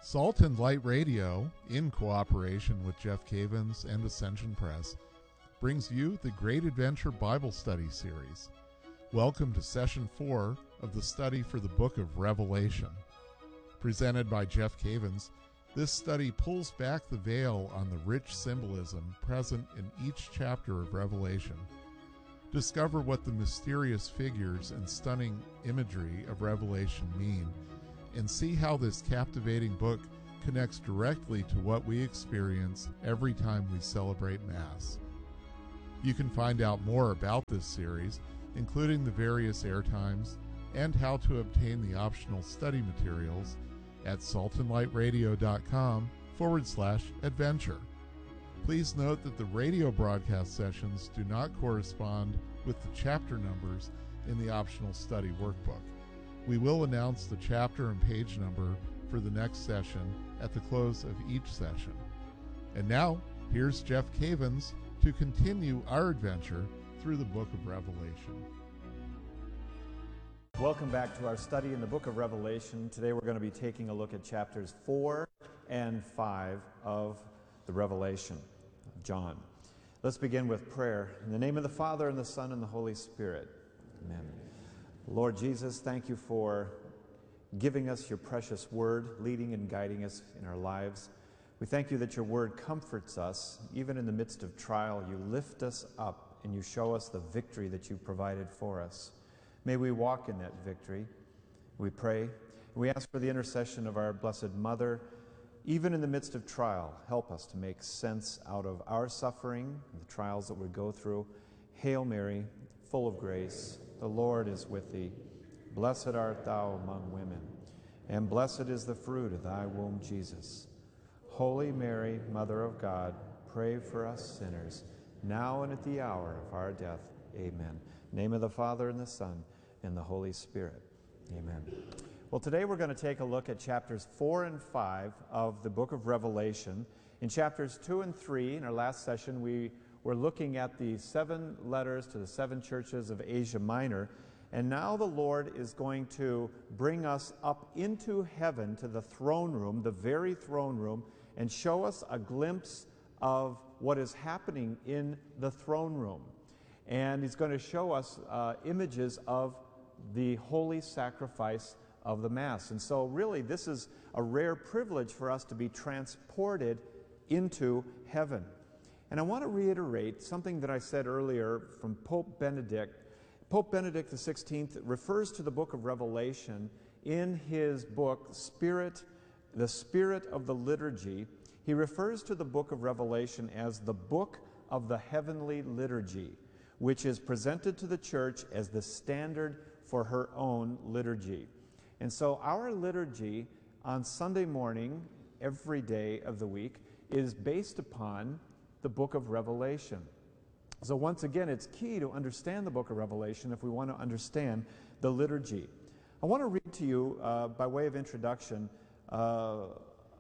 Salt and Light Radio, in cooperation with Jeff Cavins and Ascension Press, brings you the Great Adventure Bible Study Series. Welcome to Session 4 of the study for the Book of Revelation. Presented by Jeff Cavins, this study pulls back the veil on the rich symbolism present in each chapter of Revelation. Discover what the mysterious figures and stunning imagery of Revelation mean, and see how this captivating book connects directly to what we experience every time we celebrate Mass. You can find out more about this series, including the various airtimes and how to obtain the optional study materials at saltandlightradio.com/adventure. Please note that the radio broadcast sessions do not correspond with the chapter numbers in the optional study workbook. We will announce the chapter and page number for the next session at the close of each session. And now, here's Jeff Cavins to continue our adventure through the book of Revelation. Welcome back to our study in the book of Revelation. Today we're going to be taking a look at chapters 4 and 5 of the Revelation of John. Let's begin with prayer. In the name of the Father, and the Son, and the Holy Spirit. Amen. Lord Jesus, thank you for giving us your precious word, leading and guiding us in our lives. We thank you that your word comforts us. Even in the midst of trial, you lift us up and you show us the victory that you provided for us. May we walk in that victory. We pray. We ask for the intercession of our Blessed Mother. Even in the midst of trial, help us to make sense out of our suffering and the trials that we go through. Hail Mary, full of grace, the Lord is with thee. Blessed art thou among women, and blessed is the fruit of thy womb, Jesus. Holy Mary, Mother of God, pray for us sinners, now and at the hour of our death. Amen. In the name of the Father, and the Son, and the Holy Spirit. Amen. Well, today we're going to take a look at chapters 4 and 5 of the book of Revelation. In chapters 2 and 3, in our last session, we were looking at the 7 letters to the 7 churches of Asia Minor. And now the Lord is going to bring us up into heaven to the throne room, the very throne room, and show us a glimpse of what is happening in the throne room. And he's going to show us images of the holy sacrifice of the Mass. And so really this is a rare privilege for us to be transported into heaven. And I want to reiterate something that I said earlier from Pope Benedict. Pope Benedict XVI refers to the book of Revelation in his book, The Spirit of the Liturgy. He refers to the book of Revelation as the book of the heavenly liturgy, which is presented to the church as the standard for her own liturgy. And so our liturgy on Sunday morning, every day of the week, is based upon the book of Revelation. So once again, it's key to understand the book of Revelation if we want to understand the liturgy. I want to read to you, by way of introduction, a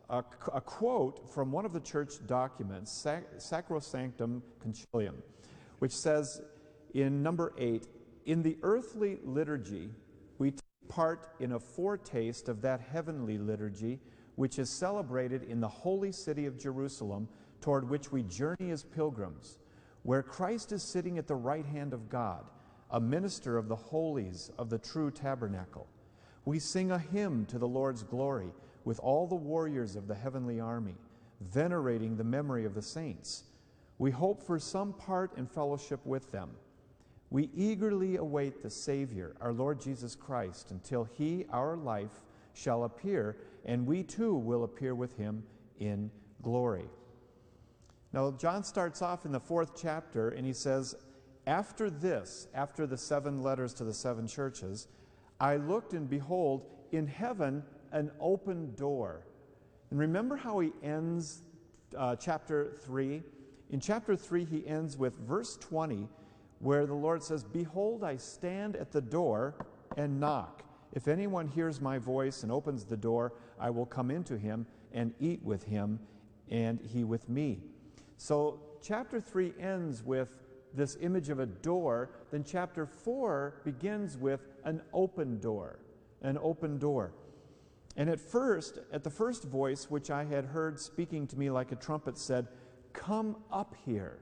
quote from one of the church documents, Sacrosanctum Concilium, which says in number 8, "In the earthly liturgy, we take part in a foretaste of that heavenly liturgy which is celebrated in the holy city of Jerusalem, toward which we journey as pilgrims, where Christ is sitting at the right hand of God, a minister of the holies of the true tabernacle. We sing a hymn to the Lord's glory with all the warriors of the heavenly army, venerating the memory of the saints. We hope for some part and fellowship with them. We eagerly await the Savior, our Lord Jesus Christ, until he, our life, shall appear, and we too will appear with him in glory." Now, John starts off in the 4th chapter, and he says, "After this," after the 7 letters to the 7 churches, "I looked, and behold, in heaven an open door." And remember how he ends chapter 3? In chapter 3, he ends with verse 20, where the Lord says, "Behold, I stand at the door and knock. If anyone hears my voice and opens the door, I will come into him and eat with him, and he with me." So chapter 3 ends with this image of a door. Then chapter 4 begins with an open door, an open door. And at the first voice which I had heard speaking to me like a trumpet said, "Come up here,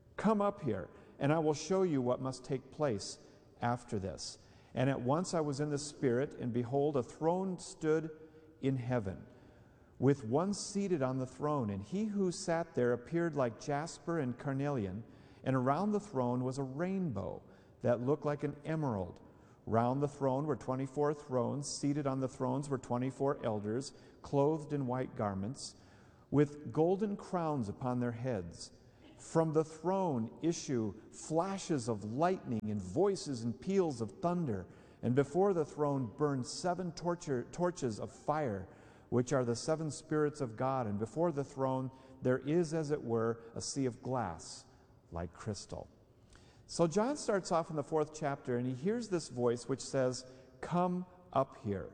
and I will show you what must take place after this." And at once I was in the Spirit, and behold, a throne stood in heaven, with one seated on the throne. And he who sat there appeared like jasper and carnelian, and around the throne was a rainbow that looked like an emerald. Round the throne were 24 thrones. Seated on the thrones were 24 elders, clothed in white garments, with golden crowns upon their heads. From the throne issue flashes of lightning and voices and peals of thunder. And before the throne burned 7 torches of fire, which are the 7 spirits of God. And before the throne there is, as it were, a sea of glass like crystal. So John starts off in the 4th chapter, and he hears this voice which says, "Come up here,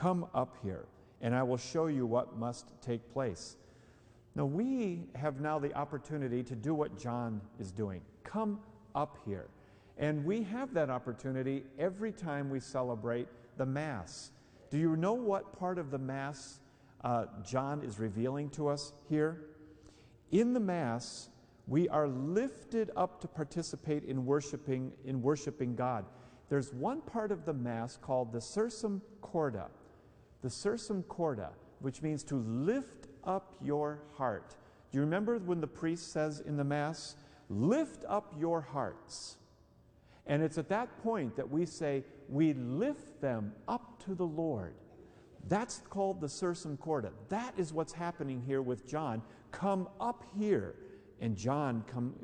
and I will show you what must take place." Now we have now the opportunity to do what John is doing. Come up here. And we have that opportunity every time we celebrate the Mass. Do you know what part of the Mass John is revealing to us here? In the Mass, we are lifted up to participate in worshiping God. There's one part of the Mass called the Sursum Corda. The Sursum Corda, which means to lift up your heart. Do you remember when the priest says in the Mass, "Lift up your hearts"? And it's at that point that we say, we lift them up to the Lord. That's called the Sursum Corda. That is what's happening here with John. Come up here. And John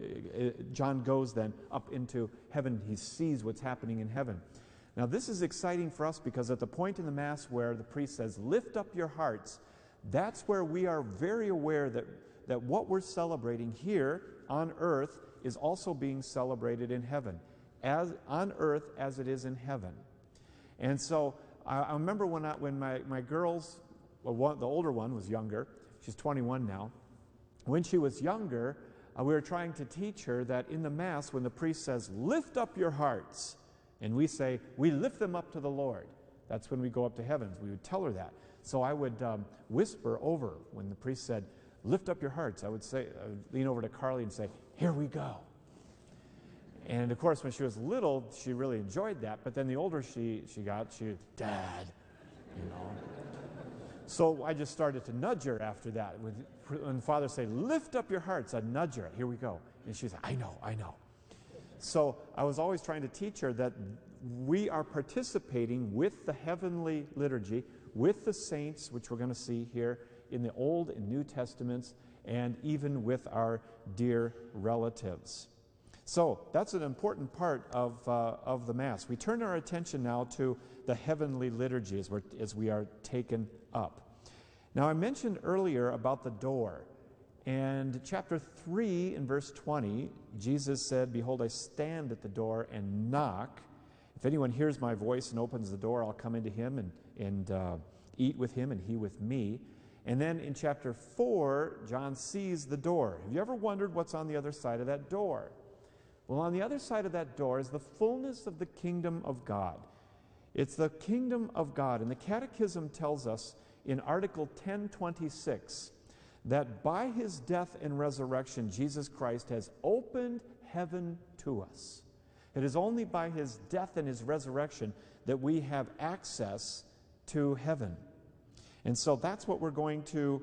goes then up into heaven. He sees what's happening in heaven. Now this is exciting for us because at the point in the Mass where the priest says, "Lift up your hearts," that's where we are very aware that what we're celebrating here on earth is also being celebrated in heaven, as on earth as it is in heaven. And so I remember when my girls, well, the older one was younger, she's 21 now. When she was younger, we were trying to teach her that in the Mass, when the priest says, "Lift up your hearts," and we say, "We lift them up to the Lord," that's when we go up to heavens. We would tell her that. So I would whisper over when the priest said, "Lift up your hearts." I would lean over to Carly and say, "Here we go." And of course, when she was little, she really enjoyed that. But then the older she got, she, "Dad," you know. So I just started to nudge her after that. When Father say, "Lift up your hearts," I'd nudge her. "Here we go." And she'd say, I know. So I was always trying to teach her that we are participating with the heavenly liturgy, with the saints, which we're going to see here in the Old and New Testaments, and even with our dear relatives. So that's an important part of the Mass. We turn our attention now to the heavenly liturgy as we are taken up. Now I mentioned earlier about the door. And chapter 3 in verse 20, Jesus said, "Behold, I stand at the door and knock. If anyone hears my voice and opens the door, I'll come into him and eat with him and he with me." And then in chapter 4, John sees the door. Have you ever wondered what's on the other side of that door? Well, on the other side of that door is the fullness of the kingdom of God. It's the kingdom of God. And the Catechism tells us in Article 1026 that by his death and resurrection, Jesus Christ has opened heaven to us. It is only by his death and his resurrection that we have access to heaven. And so that's what we're going to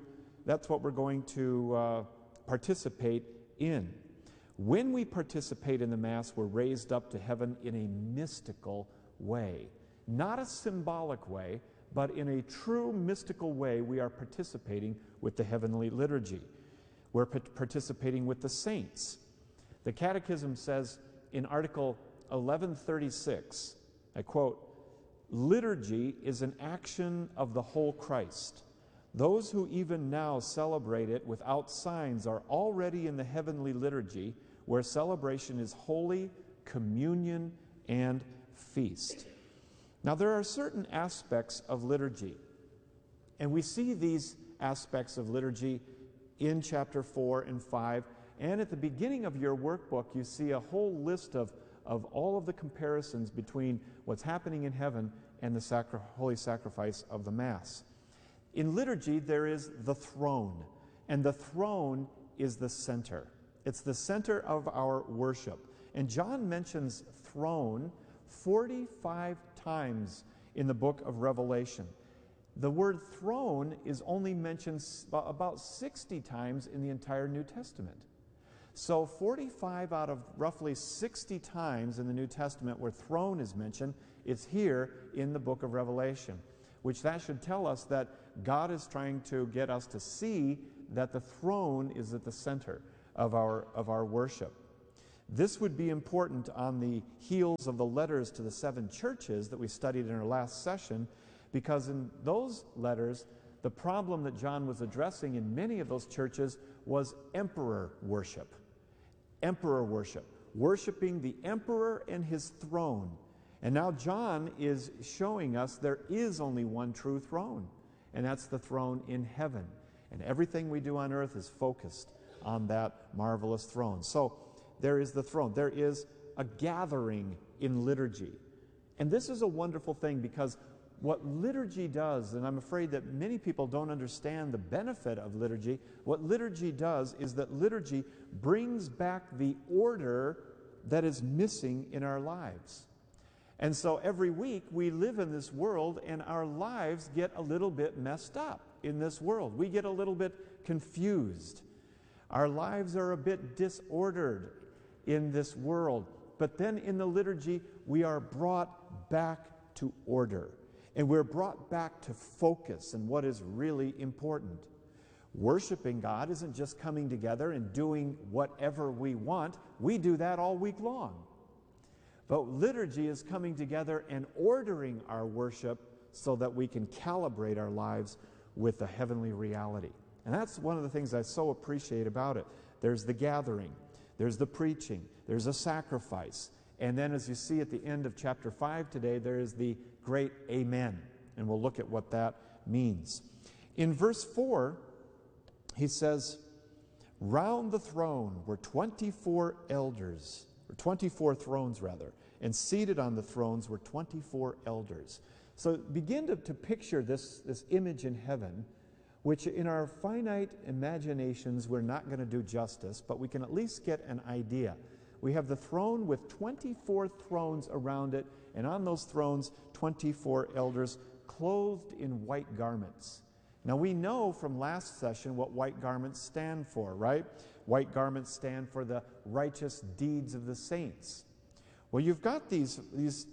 participate in. When we participate in the Mass, we're raised up to heaven in a mystical way. Not a symbolic way, but in a true mystical way, we are participating with the heavenly liturgy. We're participating with the saints. The Catechism says in Article 1136, I quote, "Liturgy is an action of the whole Christ. Those who even now celebrate it without signs are already in the heavenly liturgy, where celebration is holy, communion, and feast." Now there are certain aspects of liturgy, and we see these aspects of liturgy in chapter 4 and 5, and at the beginning of your workbook you see a whole list of all of the comparisons between what's happening in heaven and the holy sacrifice of the Mass. In liturgy, there is the throne, and the throne is the center. It's the center of our worship. And John mentions throne 45 times in the book of Revelation. The word throne is only mentioned about 60 times in the entire New Testament. So 45 out of roughly 60 times in the New Testament where throne is mentioned, it's here in the book of Revelation, which that should tell us that God is trying to get us to see that the throne is at the center of our worship. This would be important on the heels of the letters to the 7 churches that we studied in our last session, because in those letters, the problem that John was addressing in many of those churches was emperor worship. Emperor worship, worshiping the emperor and his throne. And now John is showing us there is only one true throne, and that's the throne in heaven. And everything we do on earth is focused on that marvelous throne. So there is the throne. There is a gathering in liturgy. And this is a wonderful thing, because what liturgy does, and I'm afraid that many people don't understand the benefit of liturgy, what liturgy does is that liturgy brings back the order that is missing in our lives. And so every week we live in this world, and our lives get a little bit messed up in this world. We get a little bit confused. Our lives are a bit disordered in this world. But then in the liturgy, we are brought back to order. And we're brought back to focus and what is really important. Worshiping God isn't just coming together and doing whatever we want. We do that all week long. But liturgy is coming together and ordering our worship so that we can calibrate our lives with the heavenly reality. And that's one of the things I so appreciate about it. There's the gathering, there's the preaching, there's a sacrifice. And then as you see at the end of chapter 5 today, there is the great Amen. And we'll look at what that means. In verse 4, he says, round the throne were 24 elders, or 24 thrones rather, and seated on the thrones were 24 elders. So begin to picture this image in heaven, which in our finite imaginations we're not going to do justice, but we can at least get an idea. We have the throne with 24 thrones around it, and on those thrones, 24 elders clothed in white garments. Now we know from last session what white garments stand for, right? White garments stand for the righteous deeds of the saints. Well, you've got these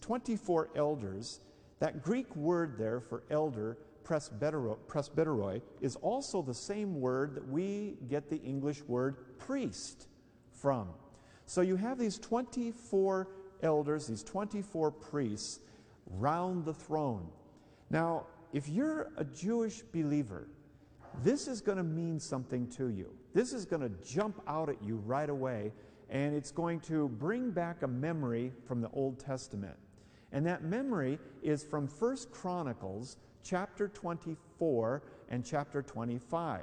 24 elders. That Greek word there for elder, presbyteroi, is also the same word that we get the English word priest from. So you have these 24 elders, these 24 priests, round the throne. Now, if you're a Jewish believer, this is going to mean something to you. This is going to jump out at you right away, and it's going to bring back a memory from the Old Testament. And that memory is from 1 Chronicles chapter 24 and chapter 25.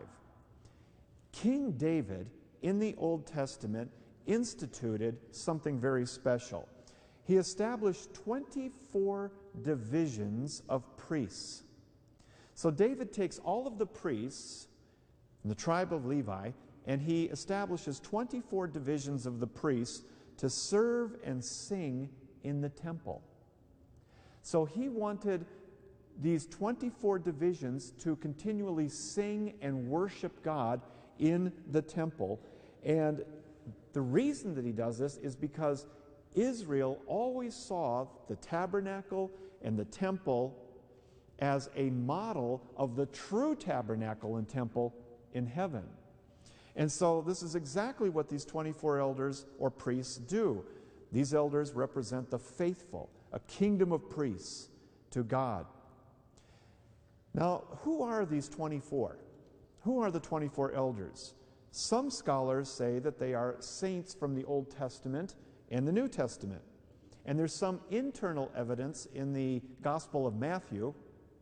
King David in the Old Testament instituted something very special. He established 24 divisions of priests. So David takes all of the priests in the tribe of Levi, and he establishes 24 divisions of the priests to serve and sing in the temple. So he wanted these 24 divisions to continually sing and worship God in the temple. And the reason that he does this is because Israel always saw the tabernacle and the temple as a model of the true tabernacle and temple in heaven. And so this is exactly what these 24 elders or priests do. These elders represent the faithful, a kingdom of priests to God. Now, who are these 24? Who are the 24 elders? Some scholars say that they are saints from the Old Testament and the New Testament. And there's some internal evidence in the Gospel of Matthew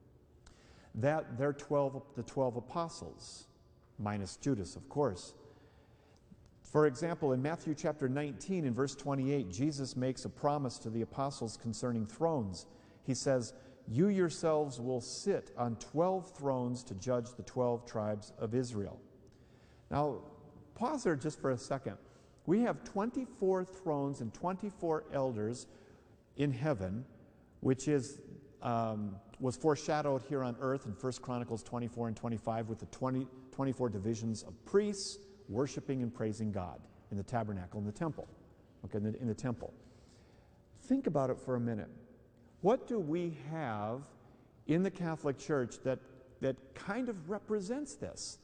that they're the 12 apostles, minus Judas, of course. For example, in Matthew chapter 19, in verse 28, Jesus makes a promise to the apostles concerning thrones. He says, "You yourselves will sit on 12 thrones to judge the 12 tribes of Israel." Now, pause there just for a second. We have 24 thrones and 24 elders in heaven, which was foreshadowed here on earth in 1 Chronicles 24 and 25 with the 24 divisions of priests worshiping and praising God in the tabernacle, in the temple. Okay, in the temple. Think about it for a minute. What do we have in the Catholic Church that kind of represents this?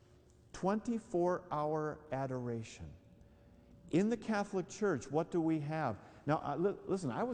24-hour adoration. In the Catholic Church, what do we have? Now, listen, I was